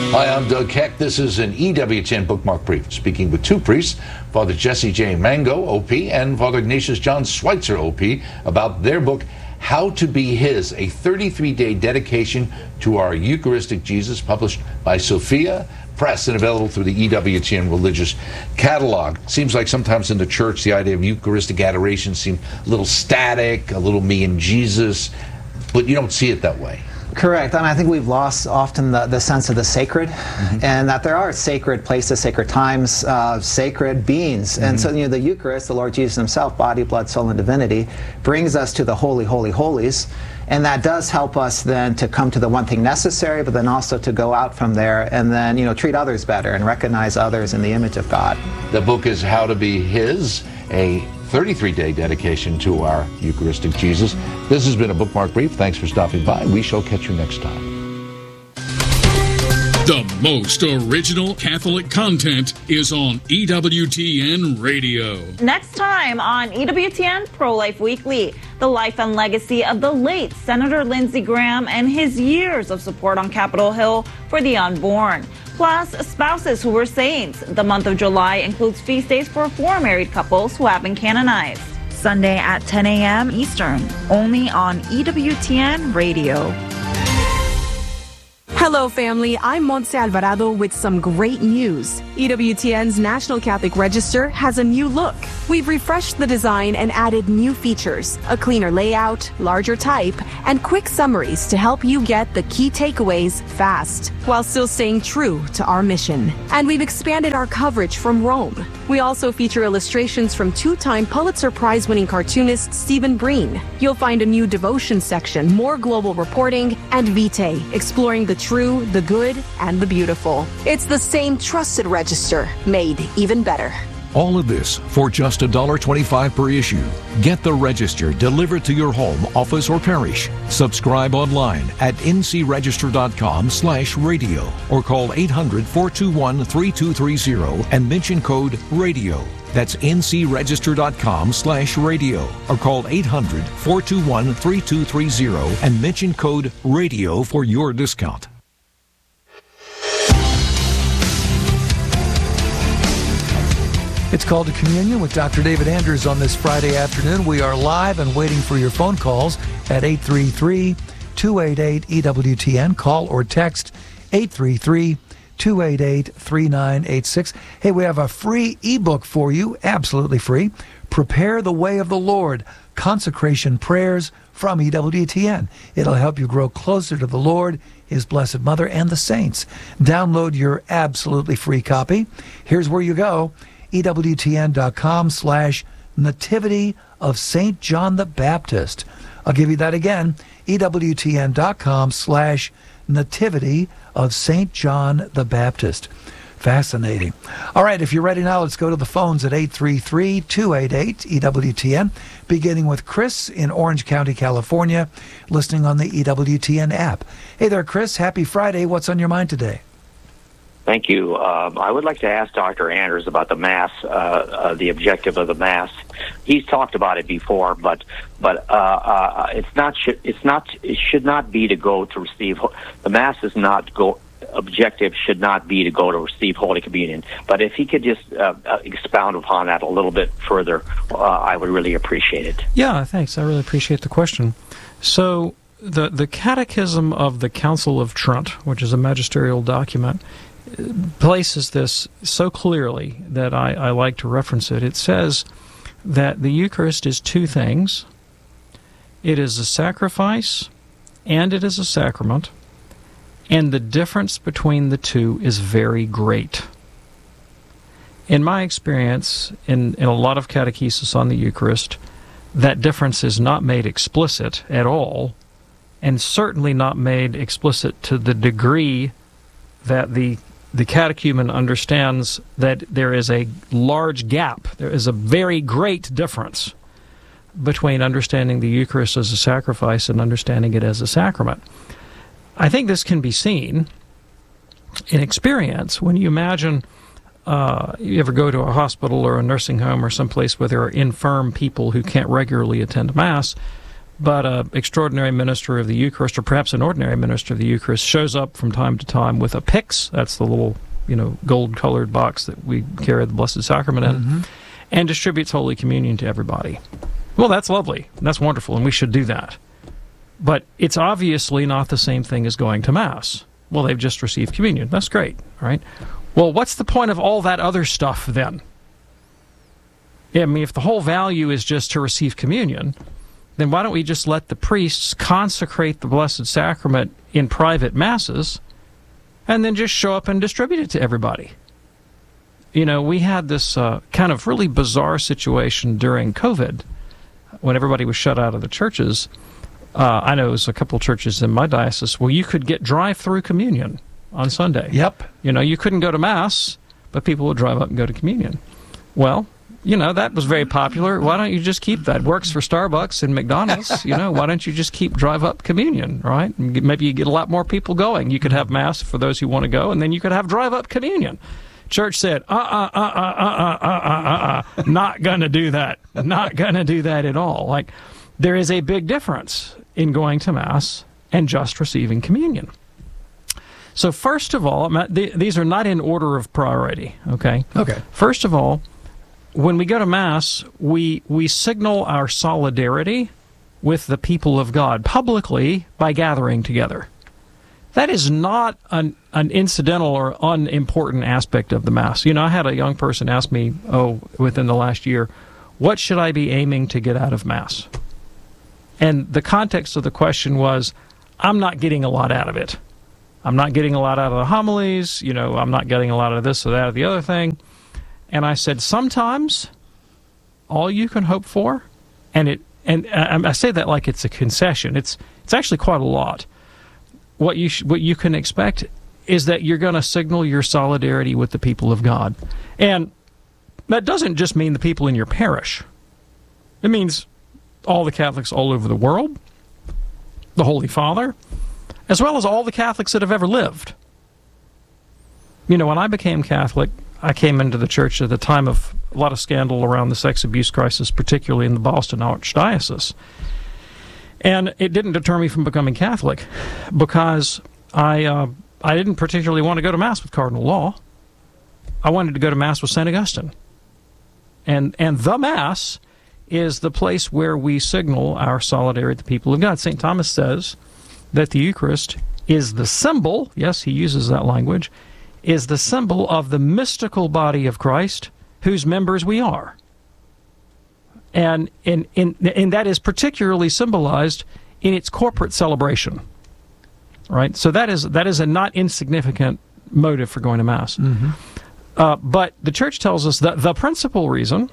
Hi, I'm Doug Keck. This is an EWTN Bookmark Brief, speaking with two priests, Father Jesse J. Mango, OP, and Father Ignatius John Schweitzer, OP, about their book, How to Be His, a 33-day dedication to our Eucharistic Jesus, published by Sophia Press and available through the EWTN Religious Catalog. Seems like sometimes in the church, the idea of Eucharistic adoration seems a little static, a little me and Jesus, but you don't see it that way. Correct. I mean, I think we've lost often the sense of the sacred, and that there are sacred places, sacred times, sacred beings. And so, the Eucharist, the Lord Jesus himself, body, blood, soul, and divinity, brings us to the holy, holy, holies. And that does help us then to come to the one thing necessary, but then also to go out from there and then, treat others better and recognize others in the image of God. The book is How to Be His, a 33-day dedication to our Eucharistic Jesus. This has been a Bookmark Brief. Thanks for stopping by. We shall catch you next time. The most original Catholic content is on EWTN Radio. Next time on EWTN Pro-Life Weekly, the life and legacy of the late Senator Lindsey Graham and his years of support on Capitol Hill for the unborn. Plus, spouses who were saints. The month of July includes feast days for 4 married couples who have been canonized. Sunday at 10 a.m. Eastern, only on EWTN Radio. Hello, family. I'm Montse Alvarado with some great news. EWTN's National Catholic Register has a new look. We've refreshed the design and added new features, a cleaner layout, larger type, and quick summaries to help you get the key takeaways fast, while still staying true to our mission. And we've expanded our coverage from Rome. We also feature illustrations from 2-time Pulitzer Prize-winning cartoonist Stephen Breen. You'll find a new devotion section, more global reporting, and Vitae, exploring the true, the good, and the beautiful. It's the same trusted register, made even better. All of this for just $1.25 per issue. Get the Register delivered to your home, office, or parish. Subscribe online at ncregister.com/radio or call 800-421-3230 and mention code RADIO. That's ncregister.com/radio or call 800-421-3230 and mention code RADIO for your discount. It's Called to Communion with Dr. David Anders on this Friday afternoon. We are live and waiting for your phone calls at 833-288-EWTN. Call or text 833-288-3986. Hey, we have a free ebook for you, absolutely free. Prepare the Way of the Lord, Consecration Prayers from EWTN. It'll help you grow closer to the Lord, His Blessed Mother, and the saints. Download your absolutely free copy. Here's where you go. EWTN.com/Nativity of St. John the Baptist. I'll give you that again. EWTN.com/Nativity of St. John the Baptist. Fascinating. All right, if you're ready now, let's go to the phones at 833-288-EWTN, beginning with Chris in Orange County, California, listening on the EWTN app. Hey there, Chris. Happy Friday. What's on your mind today? Thank you. I would like to ask Dr. Anders about the Mass, the objective of the Mass. He's talked about it before, but it should not be to go to receive. The Mass is not objective should not be to go to receive Holy Communion. But if he could just expound upon that a little bit further, I would really appreciate it. Yeah, thanks. I really appreciate the question. So the Catechism of the Council of Trent, which is a magisterial document, places this so clearly that I like to reference it. It says that the Eucharist is two things. It is a sacrifice and it is a sacrament, and the difference between the two is very great. In my experience, in a lot of catechesis on the Eucharist, that difference is not made explicit at all, and certainly not made explicit to the degree that the catechumen understands that there is a large gap. There is a very great difference between understanding the Eucharist as a sacrifice and understanding it as a sacrament. I think this can be seen in experience when you imagine you ever go to a hospital or a nursing home or someplace where there are infirm people who can't regularly attend Mass. but an extraordinary minister of the Eucharist, or perhaps an ordinary minister of the Eucharist, shows up from time to time with a pyx, that's the little, gold-colored box that we carry the Blessed Sacrament in, and distributes Holy Communion to everybody. Well, that's lovely. That's wonderful, and we should do that. But it's obviously not the same thing as going to Mass. Well, they've just received communion. That's great, right? Well, what's the point of all that other stuff then? I mean, if the whole value is just to receive communion, then why don't we just let the priests consecrate the Blessed Sacrament in private Masses and then just show up and distribute it to everybody? We had this kind of really bizarre situation during COVID when everybody was shut out of the churches. I know it was a couple churches in my diocese where you could get drive-through communion on Sunday. Yep. You couldn't go to Mass, but people would drive up and go to communion. Well, that was very popular. Why don't you just keep that? It works for Starbucks and McDonald's. Why don't you just keep drive-up communion, right? Maybe you get a lot more people going. You could have Mass for those who want to go, and then you could have drive-up communion. Church said, not going to do that. Not going to do that at all. There is a big difference in going to Mass and just receiving communion. So first of all, these are not in order of priority, okay? Okay. First of all, when we go to Mass, we signal our solidarity with the people of God publicly by gathering together. That is not an incidental or unimportant aspect of the Mass. I had a young person ask me, within the last year, what should I be aiming to get out of Mass? And the context of the question was, I'm not getting a lot out of it. I'm not getting a lot out of the homilies, I'm not getting a lot of this or that or the other thing. And I said, sometimes all you can hope for, and I say that like it's a concession, it's actually quite a lot. What you can expect is that you're going to signal your solidarity with the people of God. And that doesn't just mean the people in your parish. It means all the Catholics all over the world, the Holy Father, as well as all the Catholics that have ever lived. When I became Catholic, I came into the church at the time of a lot of scandal around the sex abuse crisis, particularly in the Boston Archdiocese. And it didn't deter me from becoming Catholic because I didn't particularly want to go to Mass with Cardinal Law. I wanted to go to Mass with St. Augustine. And the Mass is the place where we signal our solidarity with the people of God. St. Thomas says that the Eucharist is the symbol, yes, he uses that language, is the symbol of the mystical body of Christ, whose members we are. And that is particularly symbolized in its corporate celebration, right? So that is a not insignificant motive for going to Mass. But the Church tells us that the principal reason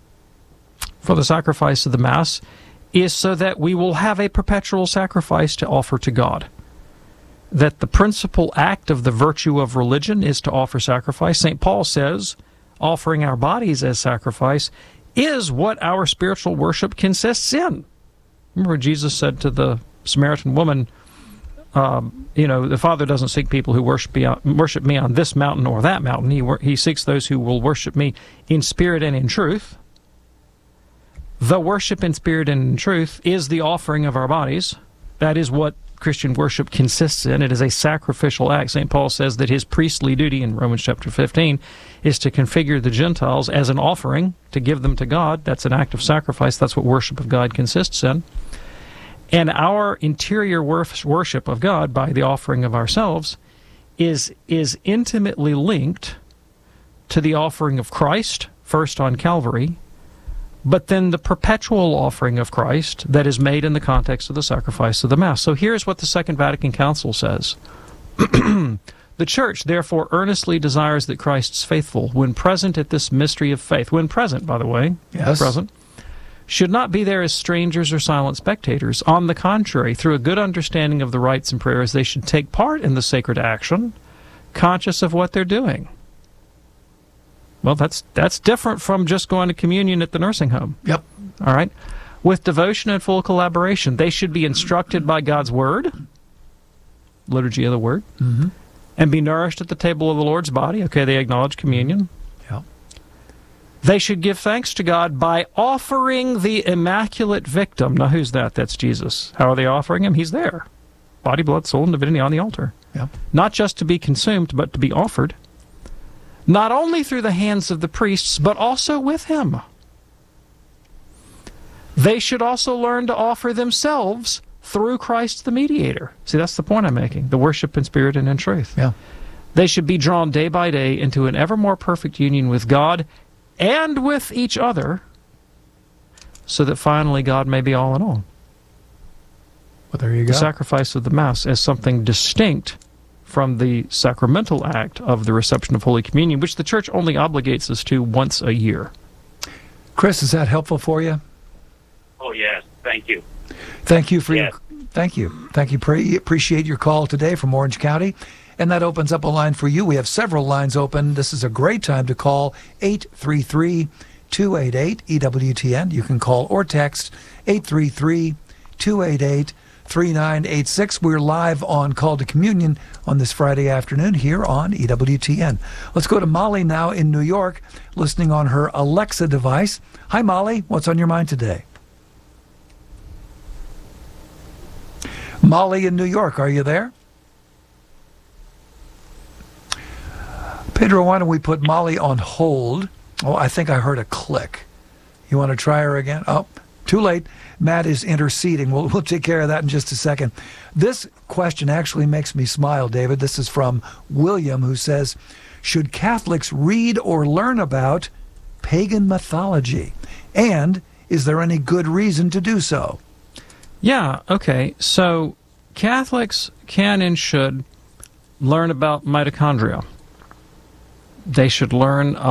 for the sacrifice of the Mass is so that we will have a perpetual sacrifice to offer to God. That the principal act of the virtue of religion is to offer sacrifice. St. Paul says, offering our bodies as sacrifice is what our spiritual worship consists in. Remember Jesus said to the Samaritan woman, the Father doesn't seek people who worship me on this mountain or that mountain. He seeks those who will worship me in spirit and in truth. The worship in spirit and in truth is the offering of our bodies. That is what Christian worship consists in. It is a sacrificial act. St. Paul says that his priestly duty in Romans chapter 15 is to configure the Gentiles as an offering, to give them to God. That's an act of sacrifice. That's what worship of God consists in. And our interior worship of God by the offering of ourselves is intimately linked to the offering of Christ, first on Calvary, but then the perpetual offering of Christ that is made in the context of the sacrifice of the Mass. So here's what the Second Vatican Council says. The Church, therefore, earnestly desires that Christ's faithful, when present at this mystery of faith, when present, by the way, yes, present, should not be there as strangers or silent spectators. On the contrary, through a good understanding of the rites and prayers, they should take part in the sacred action, conscious of what they're doing. Well, that's different from just going to communion at the nursing home. Yep. All right? With devotion and full collaboration, they should be instructed by God's Word, liturgy of the Word, and be nourished at the table of the Lord's body. Okay, they acknowledge communion. Yep. They should give thanks to God by offering the immaculate victim. Now, who's that? That's Jesus. How are they offering him? He's there. Body, blood, soul, and divinity on the altar. Yeah. Not just to be consumed, but to be offered. Not only through the hands of the priests, but also with him. They should also learn to offer themselves through Christ the mediator. See, that's the point I'm making. The worship in spirit and in truth. Yeah. They should be drawn day by day into an ever more perfect union with God and with each other, so that finally God may be all in all. Well, there you go. The sacrifice of the Mass as something distinct from the sacramental act of the reception of Holy Communion, which the Church only obligates us to once a year. Chris, is that helpful for you? Oh, yes. Thank you. Thank you for Yes. Thank you. Appreciate your call today from Orange County. And that opens up a line for you. We have several lines open. This is a great time to call 833-288-EWTN. You can call or text 833-288-3986. We're live on Call to Communion on this Friday afternoon here on EWTN. Let's go to Molly now in New York, listening on her Alexa device. Hi, Molly. What's on your mind today? Molly in New York, are you there? Pedro, why don't we put Molly on hold? Oh, I think I heard a click. You want to try her again? Oh, too late. Matt is interceding. We'll take care of that in just a second. This question actually makes me smile, David. This is from William, who says, should Catholics read or learn about pagan mythology? And is there any good reason to do so? Yeah, okay. So Catholics can and should learn about mitochondria. They should learn